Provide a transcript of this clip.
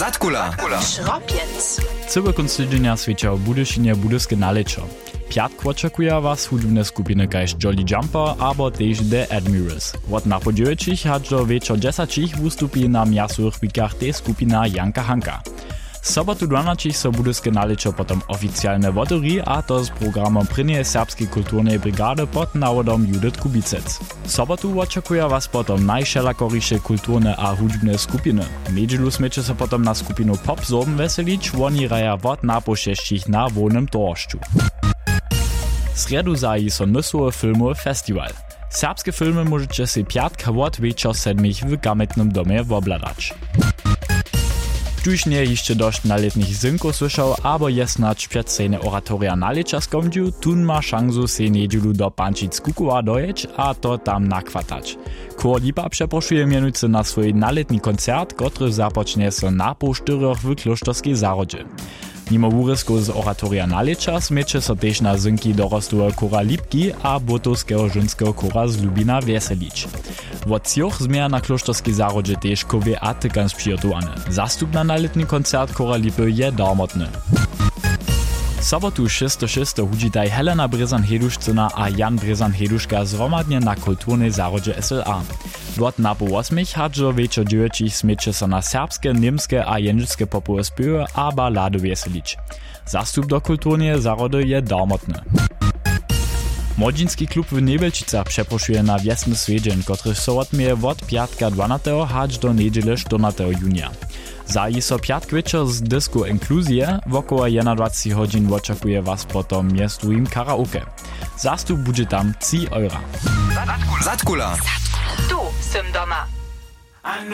Zatkula. Schropiec. Cały końc tygodnia świeciał Budyšinie Budyske Nalečo. Piatk oczekuje was hudobne skupiny kaž Jolly Jumper, abo też The Admirals. Od napodziewczych aż do wieczor 10 wystąpi na miastowych wikach te skupina Janka Hanka. Sobotu 12 so Budyske Nalečo potom oficjalne woturi, a to z programom prynnej serbskiej kulturnej brigady pod nawodom Judith Kubicec. Sobotu oczekuje was potom najšelakoriše kulturne a hudobne skupiny. Niedzielu smiecze so potom na skupinu Pop Zorben weselić, oni raja wod napošešćich na wolnym dorożczu. Sredu zaji so Nysowy filmowy festiwal. Serbskie filmy możecie si piatka od wieczor 7 w Gametnym domie wobladać. Tuż nie jeszcze dość na letnich zynków słyszał, abo jest snadź przedsejne oratoria Naleča skomdził, tun ma szansu se niedzielu do Pančic Kukuła dojeć, a to tam nakwatać. Chór Lipa przeproszuje mianujcy na swój naletni koncert, który zapocznie so na po 4 w Kloštorskej Zarodzie. Mimo wurysku z oratoria Naleča smiecze so też na zynki dorostłego kora Lipki a butowskiego żynskiego kora z Lubina weselić. Od cioch zmienia na Kloštorskej Zarodzie też kowie a tykans przygotowane. Zastup na naletni koncert kora Lipy je darmotny. Sobotu 6.6. hudzitaj Helena Brezan-Hedušcina a Jan Brezan-Heduška zromadnie na kulturnej Zarodzie SLA. Dort na po 8 hač do večer 9 smiecze so na serbskie, niemskie a jędrzskie popowe spiewy a balady weselić. Zastup do kulturnej Zarody je darmotny. Młodzieński klub w Nebelčicach przeproszuje na wiesny swiedzień, który sobotmie od piatka 12 hač do niedziele 14 junia. Zaji so piatk wieczor z dysku Inkluzje, wokoło 21 godzin oczekuje was potom miestowym karaoke. Zastup będzie tam 3 euro. Zatkula. Tu, sym doma.